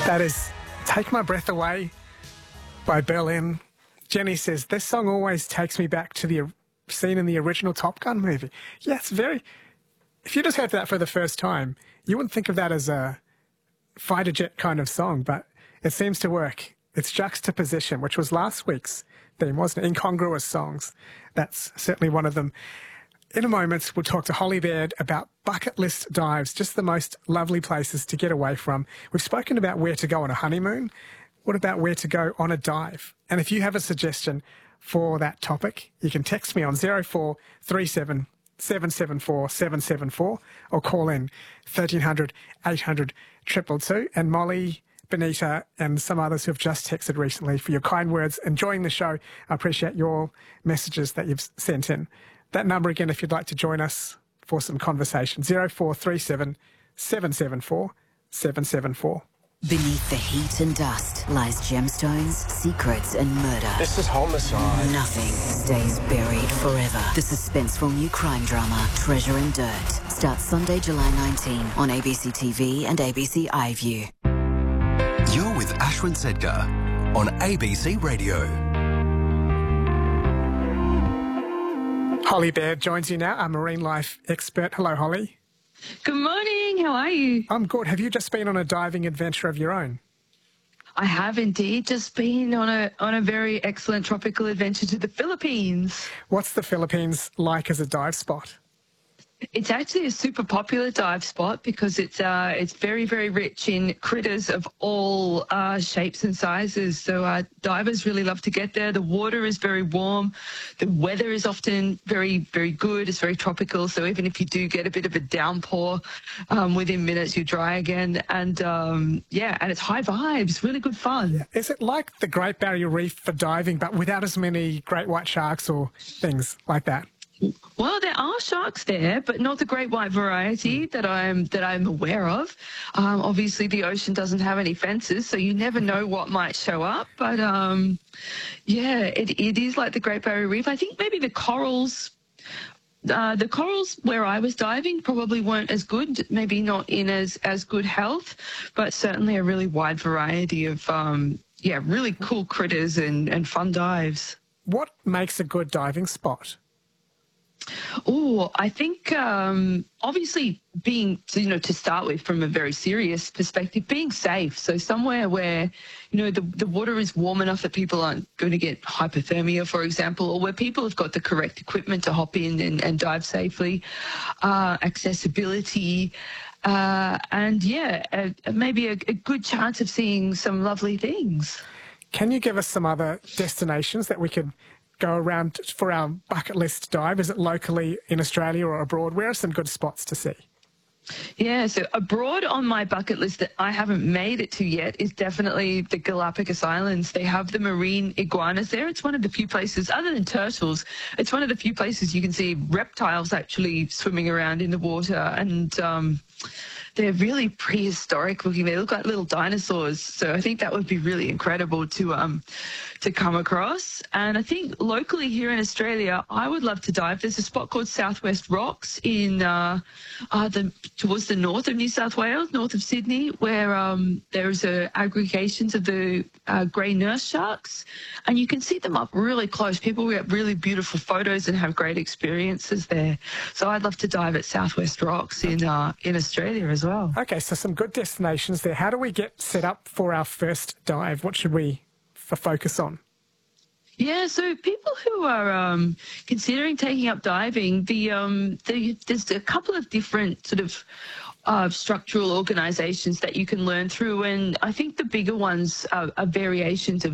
That is Take My Breath Away by Berlin. Jenny says, this song always takes me back to the scene in the original Top Gun movie. Yeah, it's very... If you just heard that for the first time, you wouldn't think of that as a fighter jet kind of song, but it seems to work. It's juxtaposition, which was last week's theme, wasn't it? Incongruous songs. That's certainly one of them. In a moment, we'll talk to Holly Baird about bucket list dives, just the most lovely places to get away from. We've spoken about where to go on a honeymoon. What about where to go on a dive? And if you have a suggestion for that topic, you can text me on 0437 774 774 or call in 1300 800 222. And Molly, Benita and some others who have just texted recently for your kind words, enjoying the show. I appreciate your messages that you've sent in. That number again, if you'd like to join us for some conversation, 0437 774 774. Beneath the heat and dust lies gemstones, secrets and murder. This is homicide. Nothing stays buried forever. The suspenseful new crime drama, Treasure and Dirt, starts Sunday, July 19 on ABC TV and ABC iView. You're with Ashwin Sedgar on ABC Radio. Holly Baird joins you now, our marine life expert. Hello, Holly. Good morning. How are you? I'm good. Have you just been on a diving adventure of your own? I have indeed just been on a very excellent tropical adventure to the Philippines. What's the Philippines like as a dive spot? It's actually a super popular dive spot because it's very, very rich in critters of all shapes and sizes. So divers really love to get there. The water is very warm. The weather is often very, very good. It's very tropical. So even if you do get a bit of a downpour, within minutes you're dry again. And and it's high vibes, really good fun. Yeah. Is it like the Great Barrier Reef for diving, but without as many great white sharks or things like that? Well, there are sharks there, but not the great white variety that I'm aware of. Obviously, the ocean doesn't have any fences, so you never know what might show up. But it is like the Great Barrier Reef. I think maybe the corals where I was diving probably weren't as good, maybe not in as good health, but certainly a really wide variety of really cool critters and fun dives. What makes a good diving spot? Oh, I think obviously to start with from a very serious perspective, being safe. So somewhere where, the water is warm enough that people aren't going to get hypothermia, for example, or where people have got the correct equipment to hop in and dive safely, accessibility, maybe a good chance of seeing some lovely things. Can you give us some other destinations that we could go around for our bucket list dive? Is it locally in Australia or abroad? Where are some good spots to see? Yeah, so abroad on my bucket list that I haven't made it to yet is definitely the Galapagos Islands. They have the marine iguanas there. It's one of the few places, other than turtles, it's one of the few places you can see reptiles actually swimming around in the water. And they're really prehistoric looking. They look like little dinosaurs. So I think that would be really incredible to come across. And I think locally here in Australia, I would love to dive. There's a spot called Southwest Rocks in towards the north of New South Wales, north of Sydney, where there's aggregations of the grey nurse sharks, and you can see them up really close. People get really beautiful photos and have great experiences there. So I'd love to dive at Southwest Rocks in Australia as well. Okay, so some good destinations there. How do we get set up for our first dive? What should we focus on? Yeah, so people who are considering taking up diving, there's a couple of different sort of structural organisations that you can learn through, and I think the bigger ones are variations of